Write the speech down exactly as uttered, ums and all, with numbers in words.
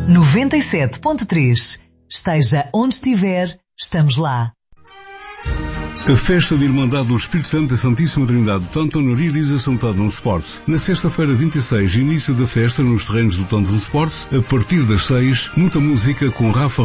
noventa e sete ponto três. Esteja onde estiver, estamos lá. A festa de Irmandade do Espírito Santo da Santíssima Trindade de Tonton realiza São Tonton Sports. Na sexta-feira vinte e seis, início da festa nos terrenos do Tonton Sports, a partir das seis, muita música com Rafa